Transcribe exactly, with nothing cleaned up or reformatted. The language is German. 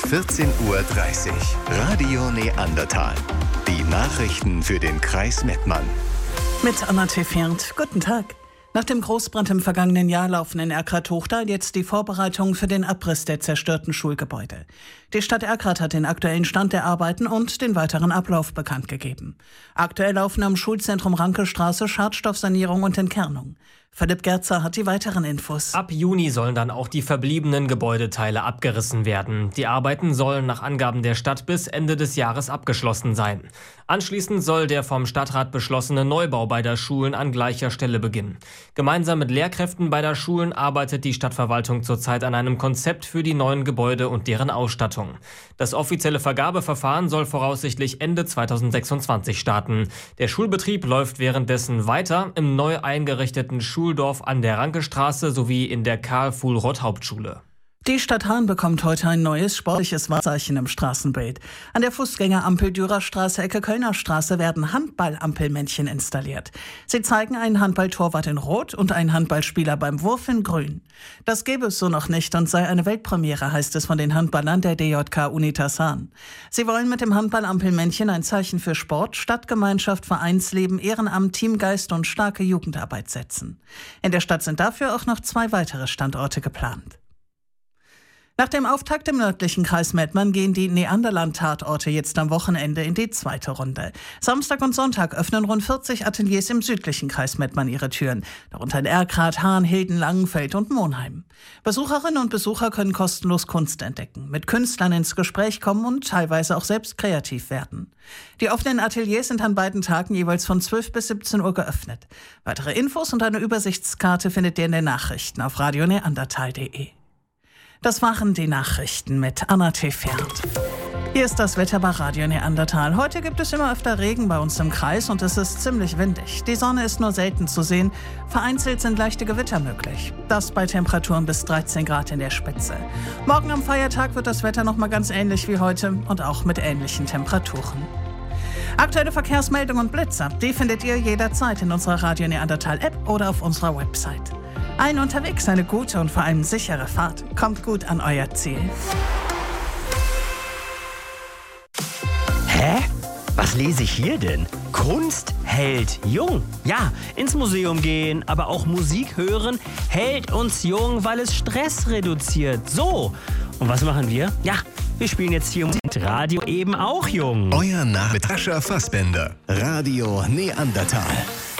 vierzehn Uhr dreißig. Radio Neandertal. Die Nachrichten für den Kreis Mettmann. Mit Anna Tefert. Guten Tag. Nach dem Großbrand im vergangenen Jahr laufen in Erkrath-Hochdal jetzt die Vorbereitungen für den Abriss der zerstörten Schulgebäude. Die Stadt Erkrath hat den aktuellen Stand der Arbeiten und den weiteren Ablauf bekannt gegeben. Aktuell laufen am Schulzentrum Rankestraße Schadstoffsanierung und Entkernung. Philipp Gerzer hat die weiteren Infos. Ab Juni sollen dann auch die verbliebenen Gebäudeteile abgerissen werden. Die Arbeiten sollen nach Angaben der Stadt bis Ende des Jahres abgeschlossen sein. Anschließend soll der vom Stadtrat beschlossene Neubau beider Schulen an gleicher Stelle beginnen. Gemeinsam mit Lehrkräften beider Schulen arbeitet die Stadtverwaltung zurzeit an einem Konzept für die neuen Gebäude und deren Ausstattung. Das offizielle Vergabeverfahren soll voraussichtlich Ende zweitausendsechsundzwanzig starten. Der Schulbetrieb läuft währenddessen weiter im neu eingerichteten Schuldorf an der Rankestraße sowie in der Karl-Fuhlrott-Hauptschule. Die Stadt Hahn bekommt heute ein neues sportliches Wahrzeichen im Straßenbild. An der Fußgängerampel Dürerstraße, Ecke Kölner Straße werden Handballampelmännchen installiert. Sie zeigen einen Handballtorwart in Rot und einen Handballspieler beim Wurf in Grün. Das gäbe es so noch nicht und sei eine Weltpremiere, heißt es von den Handballern der D J K Unitas Hahn. Sie wollen mit dem Handballampelmännchen ein Zeichen für Sport, Stadtgemeinschaft, Vereinsleben, Ehrenamt, Teamgeist und starke Jugendarbeit setzen. In der Stadt sind dafür auch noch zwei weitere Standorte geplant. Nach dem Auftakt im nördlichen Kreis Mettmann gehen die Neanderland-Tatorte jetzt am Wochenende in die zweite Runde. Samstag und Sonntag öffnen rund vierzig Ateliers im südlichen Kreis Mettmann ihre Türen, darunter in Erkrath, Hahn, Hilden, Langenfeld und Monheim. Besucherinnen und Besucher können kostenlos Kunst entdecken, mit Künstlern ins Gespräch kommen und teilweise auch selbst kreativ werden. Die offenen Ateliers sind an beiden Tagen jeweils von zwölf bis siebzehn Uhr geöffnet. Weitere Infos und eine Übersichtskarte findet ihr in den Nachrichten auf radio neandertal punkt de. Das waren die Nachrichten mit Anna Tefert. Hier ist das Wetter bei Radio Neandertal. Heute gibt es immer öfter Regen bei uns im Kreis und es ist ziemlich windig. Die Sonne ist nur selten zu sehen. Vereinzelt sind leichte Gewitter möglich. Das bei Temperaturen bis dreizehn Grad in der Spitze. Morgen am Feiertag wird das Wetter noch mal ganz ähnlich wie heute und auch mit ähnlichen Temperaturen. Aktuelle Verkehrsmeldungen und Blitzer, die findet ihr jederzeit in unserer Radio Neandertal App oder auf unserer Website. Allen unterwegs eine gute und vor allem sichere Fahrt. Kommt gut an euer Ziel. Hä? Was lese ich hier denn? Kunst hält jung. Ja, ins Museum gehen, aber auch Musik hören hält uns jung, weil es Stress reduziert. So, und was machen wir? Ja, wir spielen jetzt hier mit Radio eben auch jung. Euer Name mit Sascha Fassbender. Radio Neandertal.